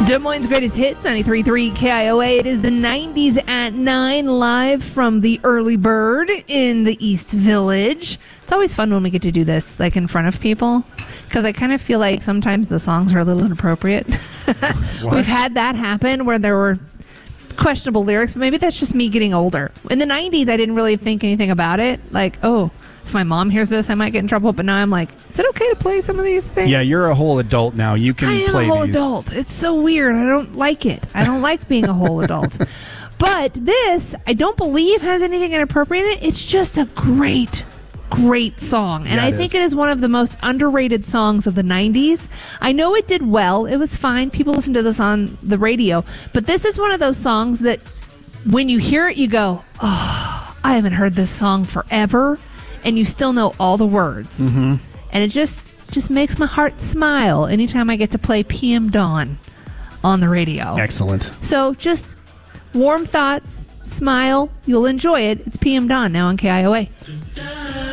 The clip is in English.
Des Moines' greatest hits, 93.3 KIOA. It is the 90s at 9, live from the Early Bird in the East Village. It's always fun when we get to do this, like in front of people, because I kind of feel like sometimes the songs are a little inappropriate. We've had that happen where there were questionable lyrics, but maybe that's just me getting older. In the 90s, I didn't really think anything about it. Like, oh, if my mom hears this, I might get in trouble. But now I'm like, is it okay to play some of these things? Yeah, you're a whole adult now. You can play these. I am a whole adult. It's so weird. I don't like it. I don't like being a whole adult. But this, I don't believe has anything inappropriate in it. It's just a great song. And I think it is one of the most underrated songs of the 90s. I know it did well. It was fine. People listen to this on the radio. But this is one of those songs that when you hear it, you go, oh, I haven't heard this song forever. And you still know all the words. Mm-hmm. And it just makes my heart smile anytime I get to play PM Dawn on the radio. Excellent. So just warm thoughts, smile. You'll enjoy it. It's PM Dawn now on KIOA.